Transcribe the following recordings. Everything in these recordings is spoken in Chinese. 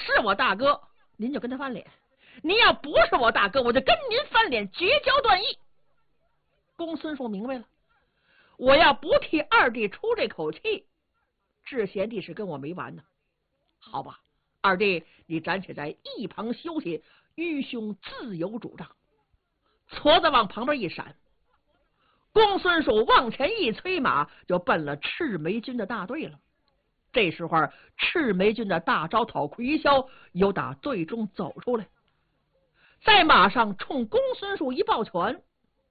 是我大哥，您就跟他翻脸；您要不是我大哥，我就跟您翻脸，绝交断义。公孙述明白了，我要不替二弟出这口气，智贤弟是跟我没完呢。好吧，二弟，你暂且在一旁休息，愚兄自有主张。矬子往旁边一闪，公孙述往前一催马，就奔了赤眉军的大队了。这时候，赤眉军的大招讨魁霄由打队中走出来，在马上冲公孙述一抱拳：“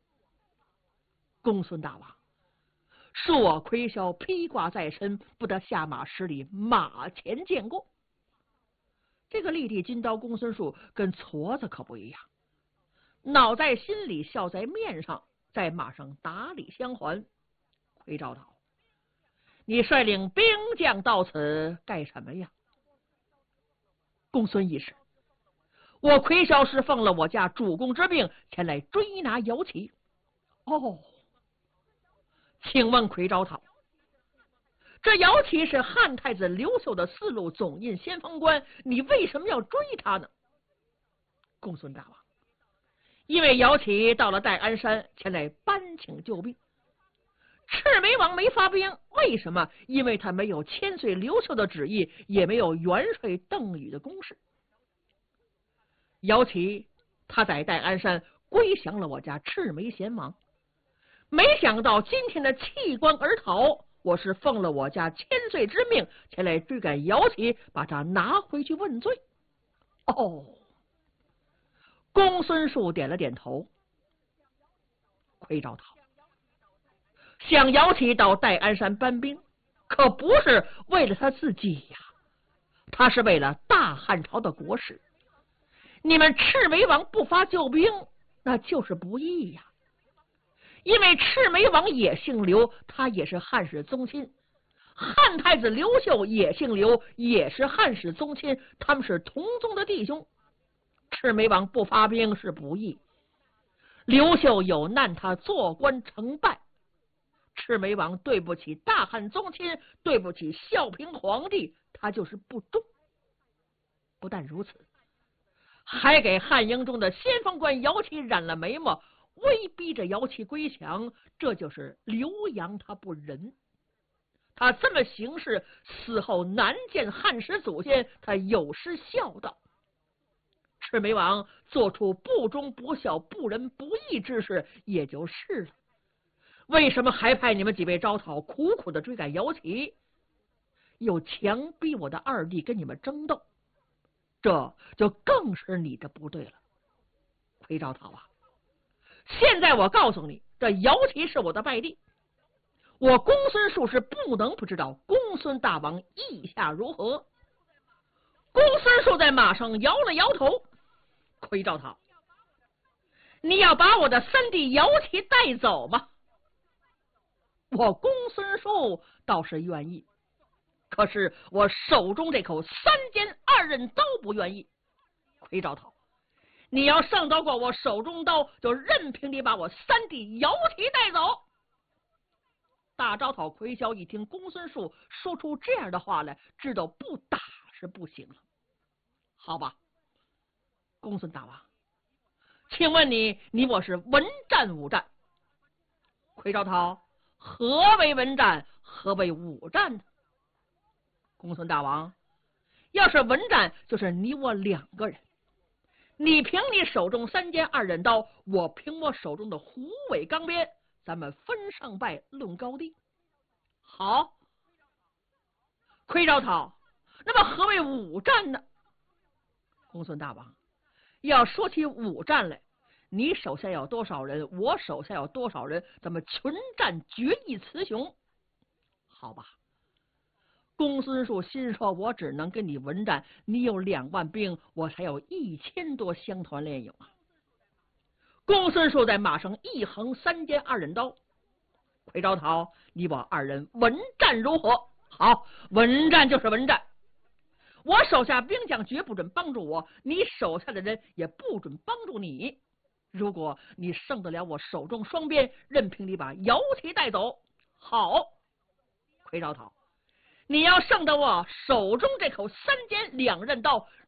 公孙大王，恕我魁霄披挂在身，不得下马施礼，马前见过。”这个立地金刀公孙述跟矬子可不一样，恼在心里，笑在面上，在马上打礼相还。魁昭讨，你率领兵将到此干什么呀？公孙义士，我魁霄是奉了我家主公之命前来追拿姚齐。哦，请问魁昭讨，这姚齐是汉太子刘秀的4路总印先锋官，你为什么要追他呢？公孙大王，因为姚齐到了戴安山前来搬请救兵，赤眉王没发兵，为什么？因为他没有千岁刘秀的旨意，也没有元帅邓禹的公事。姚齐他在戴安山归降了我家赤眉贤王，没想到今天的弃关而逃，我是奉了我家千岁之命前来追赶姚齐，把他拿回去问罪。哦，公孙述点了点头。魁昭讨，想姚齐到戴安山搬兵，可不是为了他自己呀，他是为了大汉朝的国事。你们赤眉王不发救兵，那就是不义呀。因为赤眉王也姓刘，他也是汉室宗亲，汉太子刘秀也姓刘，也是汉室宗亲，他们是同宗的弟兄。赤眉王不发兵是不义，刘秀有难，他做官成败，赤眉王对不起大汉宗亲，对不起孝平皇帝，他就是不忠。不但如此，还给汉营中的先锋官姚齐染了眉毛，威逼着姚齐归降，这就是刘阳他不仁。他这么行事，死后难见汉室祖先，他有失孝道。赤眉王做出不忠不孝不仁不义之事也就是了，为什么还派你们几位招讨苦苦的追赶姚齐，又强逼我的二弟跟你们争斗？这就更是你的不对了。魁昭讨啊，现在我告诉你，这姚齐是我的败弟，我公孙述是不能不知道公孙大王意下如何。公孙述在马上摇了摇头。魁昭讨，你要把我的三弟姚齐带走吗？我公孙述倒是愿意，可是我手中这口3尖2刃刀不愿意。魁昭讨，你要上刀过我手中刀，就任凭你把我三弟姚齐带走。大招讨魁霄一听公孙述说出这样的话来，知道不打是不行了。好吧，公孙大王，请问你我是文战武战？魁昭讨，何为文战，何为武战呢？公孙大王，要是文战，就是你我2个人，你凭你手中3尖2刃刀，我凭我手中的虎尾钢鞭，咱们分胜败论高低。好，魁昭讨，那么何为武战呢？公孙大王，要说起武战来，你手下有多少人，我手下有多少人，咱们群战决一雌雄。好吧，公孙述心说，我只能跟你文战，你有2万兵，我才有1000多乡团练勇啊。公孙述在马上一横3尖2刃刀。魁昭讨，你我2人文战如何？好，文战就是文战，我手下兵将绝不准帮助我，你手下的人也不准帮助你。如果你胜得了我手中双鞭，任凭你把姚齐带走。好，魁昭讨，你要胜得我手中这口3尖2刃刀，